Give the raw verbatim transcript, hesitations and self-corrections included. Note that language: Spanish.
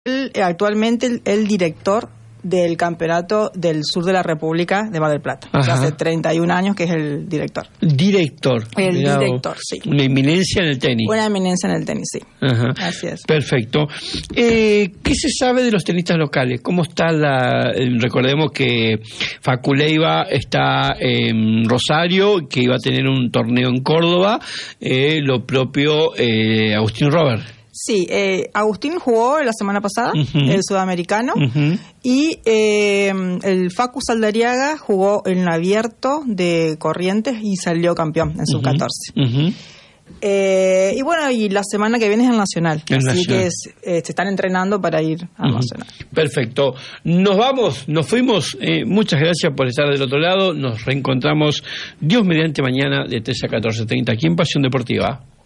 Él, actualmente el, el director del campeonato del sur de la República de Mar del Plata. O sea, hace treinta y un años que es el director. Director. El Mirá, director, sí. Una eminencia en el tenis. Una eminencia en el tenis, sí. Ajá. Así es. Perfecto. Eh, ¿Qué se sabe de los tenistas locales? ¿Cómo está la...? Recordemos que Facu Leiva está en Rosario, que iba a tener un torneo en Córdoba, eh, lo propio eh, Agustín Robert. Sí, eh, Agustín jugó la semana pasada, uh-huh. el sudamericano, uh-huh. y eh, el Facu Saldariaga jugó en el abierto de Corrientes y salió campeón en sub catorce. Uh-huh. Eh, y bueno, y la semana que viene es el Nacional, el así nacional. que es, eh, se están entrenando para ir al uh-huh. Nacional. Perfecto. Nos vamos, nos fuimos. Eh, muchas gracias por estar del otro lado. Nos reencontramos, Dios mediante, mañana de trece a catorce treinta aquí en Pasión Deportiva.